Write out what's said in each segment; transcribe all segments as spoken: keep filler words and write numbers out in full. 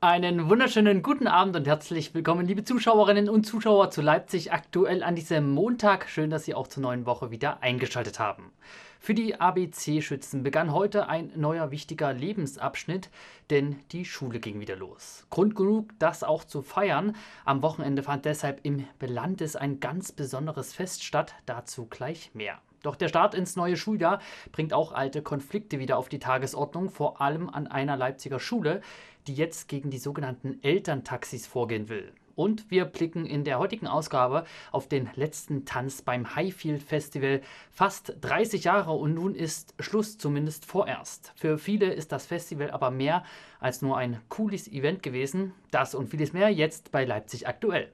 Einen wunderschönen guten Abend und herzlich willkommen, liebe Zuschauerinnen und Zuschauer, zu Leipzig aktuell an diesem Montag. Schön, dass Sie auch zur neuen Woche wieder eingeschaltet haben. Für die A B C-Schützen begann heute ein neuer wichtiger Lebensabschnitt, denn die Schule ging wieder los. Grund genug, das auch zu feiern. Am Wochenende fand deshalb im Belantes ein ganz besonderes Fest statt, dazu gleich mehr. Doch der Start ins neue Schuljahr bringt auch alte Konflikte wieder auf die Tagesordnung, vor allem an einer Leipziger Schule, die jetzt gegen die sogenannten Elterntaxis vorgehen will. Und wir blicken in der heutigen Ausgabe auf den letzten Tanz beim Highfield Festival. Fast dreißig Jahre und nun ist Schluss, zumindest vorerst. Für viele ist das Festival aber mehr als nur ein cooles Event gewesen. Das und vieles mehr jetzt bei Leipzig aktuell.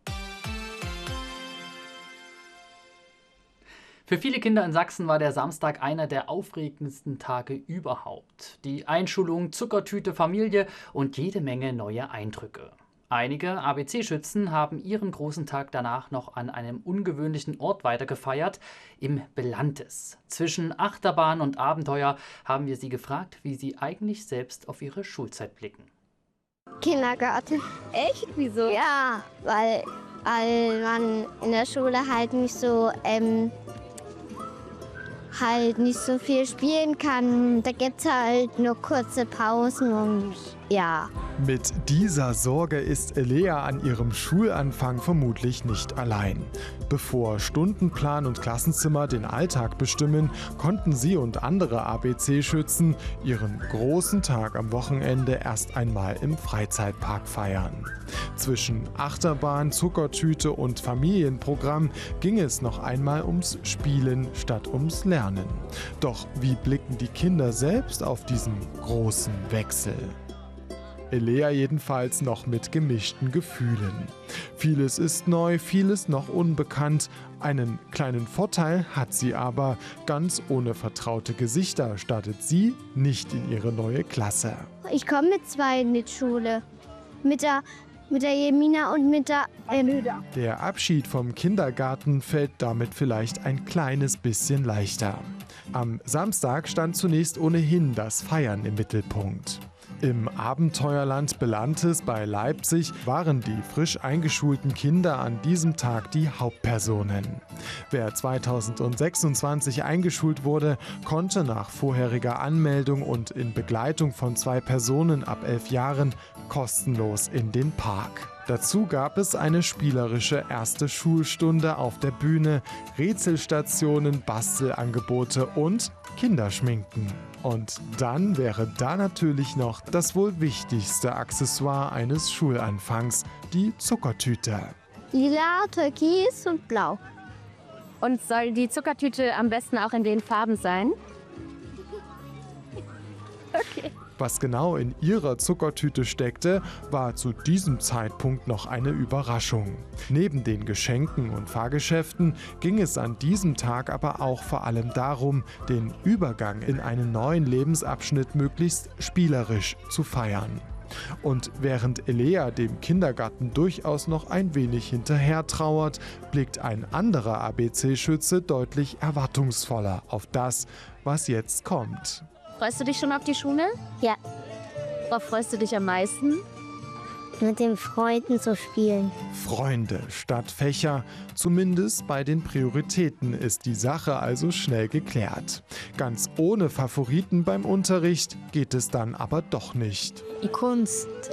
Für viele Kinder in Sachsen war der Samstag einer der aufregendsten Tage überhaupt. Die Einschulung, Zuckertüte, Familie und jede Menge neue Eindrücke. Einige A B C-Schützen haben ihren großen Tag danach noch an einem ungewöhnlichen Ort weitergefeiert, im Belantes. Zwischen Achterbahn und Abenteuer haben wir sie gefragt, wie sie eigentlich selbst auf ihre Schulzeit blicken. Kindergarten. Echt? Wieso? Ja, weil, weil man in der Schule halt nicht so ähm, halt nicht so viel spielen kann. Da gibt es halt nur kurze Pausen und ja. Mit dieser Sorge ist Elea an ihrem Schulanfang vermutlich nicht allein. Bevor Stundenplan und Klassenzimmer den Alltag bestimmen, konnten sie und andere A B C-Schützen ihren großen Tag am Wochenende erst einmal im Freizeitpark feiern. Zwischen Achterbahn, Zuckertüte und Familienprogramm ging es noch einmal ums Spielen statt ums Lernen. Doch wie blicken die Kinder selbst auf diesen großen Wechsel? Elea jedenfalls noch mit gemischten Gefühlen. Vieles ist neu, vieles noch unbekannt. Einen kleinen Vorteil hat sie aber: ganz ohne vertraute Gesichter startet sie nicht in ihre neue Klasse. Ich komme mit zwei in die Schule. Mit der, mit der Jemina und mit der ähm, Der Abschied vom Kindergarten fällt damit vielleicht ein kleines bisschen leichter. Am Samstag stand zunächst ohnehin das Feiern im Mittelpunkt. Im Abenteuerland Belantes bei Leipzig waren die frisch eingeschulten Kinder an diesem Tag die Hauptpersonen. Wer zweitausendsechsundzwanzig eingeschult wurde, konnte nach vorheriger Anmeldung und in Begleitung von zwei Personen ab elf Jahren kostenlos in den Park. Dazu gab es eine spielerische erste Schulstunde auf der Bühne, Rätselstationen, Bastelangebote und Kinderschminken. Und dann wäre da natürlich noch das wohl wichtigste Accessoire eines Schulanfangs, die Zuckertüte. lila, türkis und blau. Und soll die Zuckertüte am besten auch in den Farben sein? Okay. Was genau in ihrer Zuckertüte steckte, war zu diesem Zeitpunkt noch eine Überraschung. Neben den Geschenken und Fahrgeschäften ging es an diesem Tag aber auch vor allem darum, den Übergang in einen neuen Lebensabschnitt möglichst spielerisch zu feiern. Und während Elea dem Kindergarten durchaus noch ein wenig hinterher trauert, blickt ein anderer A B C-Schütze deutlich erwartungsvoller auf das, was jetzt kommt. Freust du dich schon auf die Schule? Ja, Worauf freust du dich am meisten? mit den Freunden zu spielen. Freunde statt Fächer, zumindest bei den Prioritäten ist die Sache also schnell geklärt. Ganz ohne Favoriten beim Unterricht geht es dann aber doch nicht. Die Kunst